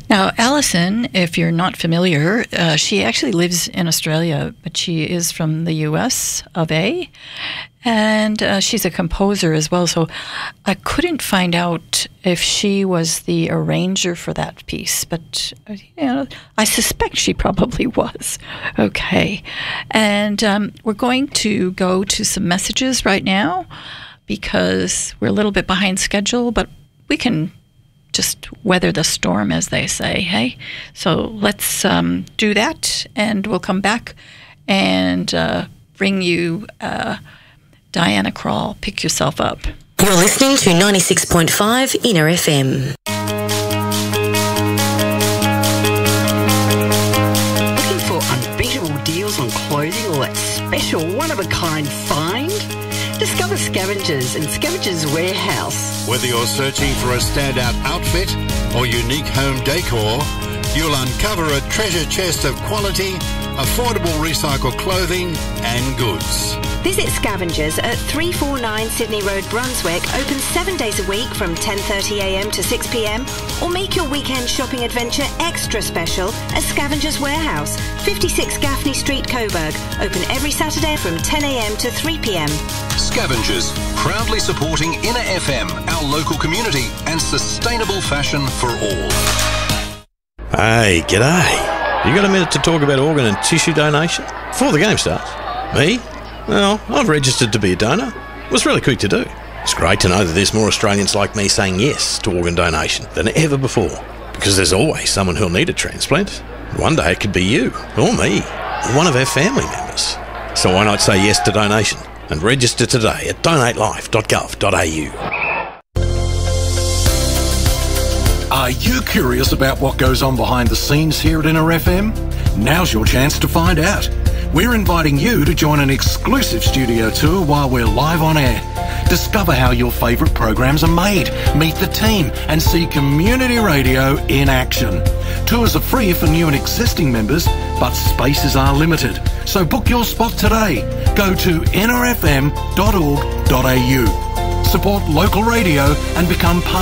Now, Alison, if you're not familiar, she actually lives in Australia, but she is from the US of A, and she's a composer as well. So I couldn't find out if she was the arranger for that piece, but I suspect she probably was. Okay. And we're going to go to some messages right now because we're a little bit behind schedule, but we can just weather the storm, as they say, hey? So let's do that, and we'll come back and bring you Diana Krall, Pick Yourself Up. You're listening to 96.5 Inner FM. Looking for unbeatable deals on clothing or that special one-of-a-kind find? Discover Scavengers and Scavengers Warehouse. Whether you're searching for a standout outfit or unique home decor, you'll uncover a treasure chest of quality, affordable recycled clothing and goods. Visit Scavengers at 349 Sydney Road, Brunswick, open 7 days a week from 10:30am to 6pm, or make your weekend shopping adventure extra special at Scavengers Warehouse, 56 Gaffney Street, Coburg, open every Saturday from 10am to 3pm. Scavengers, proudly supporting Inner FM, our local community, and sustainable fashion for all. Hey, g'day. You got a minute to talk about organ and tissue donation? Before the game starts. Me? Well, I've registered to be a donor. It was really quick to do. It's great to know that there's more Australians like me saying yes to organ donation than ever before, because there's always someone who'll need a transplant. One day it could be you, or me, or one of our family members. So why not say yes to donation and register today at donatelife.gov.au. Are you curious about what goes on behind the scenes here at Inner FM? Now's your chance to find out. We're inviting you to join an exclusive studio tour while we're live on air. Discover how your favourite programs are made, meet the team, and see community radio in action. Tours are free for new and existing members, but spaces are limited. So book your spot today. Go to innerfm.org.au. Support local radio and become part